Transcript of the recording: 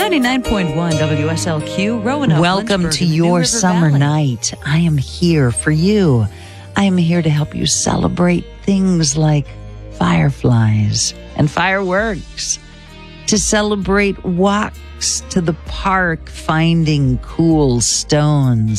99.1 WSLQ, Roanoke. Welcome Lynchburg, to in the New your River summer Valley. night. I am here for you. I am here to help you celebrate things like fireflies and fireworks, to celebrate walks to the park, finding cool stones,